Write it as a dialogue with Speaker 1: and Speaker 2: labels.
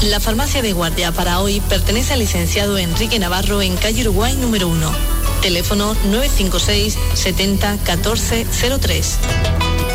Speaker 1: La farmacia de guardia para hoy pertenece al licenciado Enrique Navarro en calle Uruguay número 1. Teléfono 956 70 14 03.